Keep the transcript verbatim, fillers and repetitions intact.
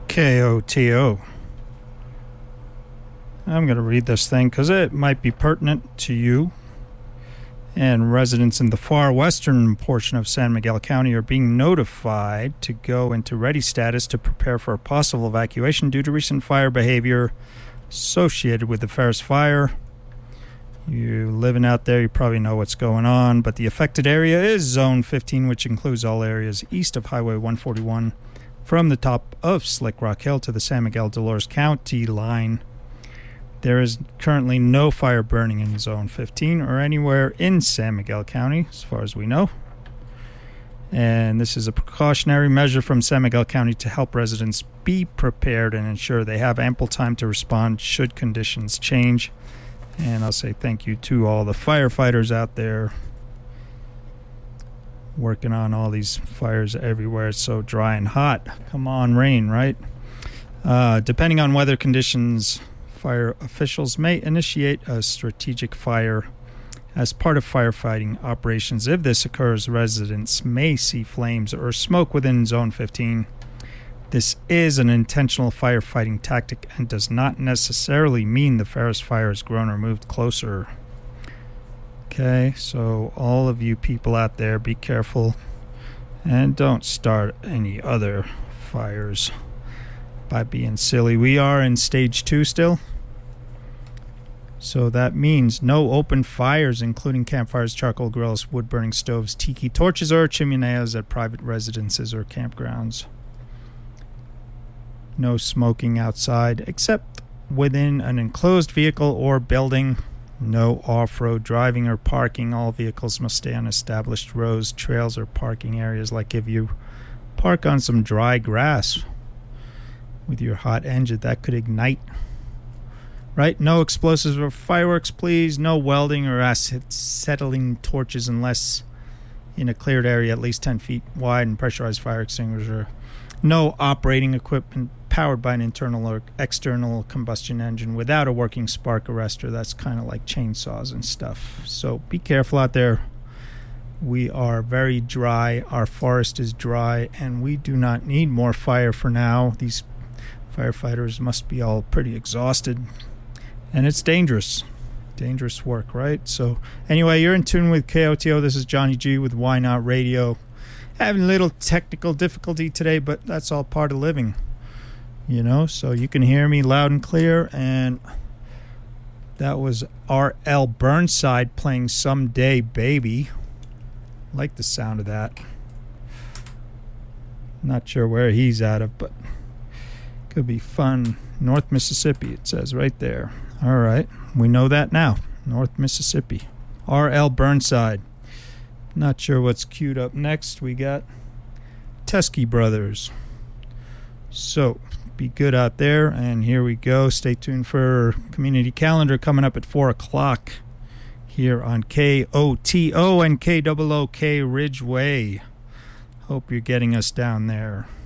K O T O. I'm going to read this thing because it might be pertinent to you. And residents in the far western portion of San Miguel County are being notified to go into ready status to prepare for a possible evacuation due to recent fire behavior associated with the Ferris Fire. You living out there, you probably know what's going on, but the affected area is Zone fifteen, which includes all areas east of Highway one forty-one from the top of Slick Rock Hill to the San Miguel Dolores County line. There is currently no fire burning in Zone fifteen or anywhere in San Miguel County, as far as we know. And this is a precautionary measure from San Miguel County to help residents be prepared and ensure they have ample time to respond should conditions change. And I'll say thank you to all the firefighters out there working on all these fires everywhere. It's so dry and hot. Come on, rain, right? Uh, depending on weather conditions, fire officials may initiate a strategic fire as part of firefighting operations. If this occurs, residents may see flames or smoke within Zone fifteen. This is an intentional firefighting tactic and does not necessarily mean the Ferris Fire has grown or moved closer. Okay, so all of you people out there, be careful and don't start any other fires by being silly. We are in stage two still. So that means no open fires, including campfires, charcoal grills, wood-burning stoves, tiki torches, or chimeneas at private residences or campgrounds. No smoking outside, except within an enclosed vehicle or building. No off-road driving or parking. All vehicles must stay on established roads, trails, or parking areas. Like if you park on some dry grass with your hot engine, that could ignite. Right? No explosives or fireworks, please. No welding or acetylene torches unless in a cleared area at least ten feet wide and pressurized fire extinguisher. No operating equipment powered by an internal or external combustion engine without a working spark arrestor. That's kind of like chainsaws and stuff. So be careful out there. We are very dry. Our forest is dry, and we do not need more fire for now. These firefighters must be all pretty exhausted. And it's dangerous. Dangerous work, right? So anyway, you're in tune with K O T O. This is Johnny G with Why Not Radio. Having a little technical difficulty today, but that's all part of living. You know, so you can hear me loud and clear. And that was R L Burnside playing Someday Baby. Like the sound of that. Not sure where he's out of, but could be fun. North Mississippi, it says right there. All right, we know that now. North Mississippi. R L Burnside. Not sure what's queued up next. We got Teskey Brothers. So, be good out there, and here we go. Stay tuned for Community Calendar coming up at four o'clock here on K O T O and K O O K Ridgeway. Hope you're getting us down there.